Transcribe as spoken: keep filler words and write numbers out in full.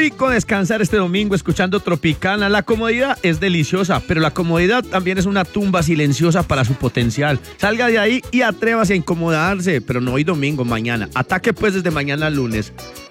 rico descansar este domingo escuchando Tropicana. La comodidad es deliciosa, pero la comodidad también es una tumba silenciosa para su potencial. Salga de ahí y atrévase a incomodarse, pero no hoy domingo, mañana. Ataque pues desde mañana lunes.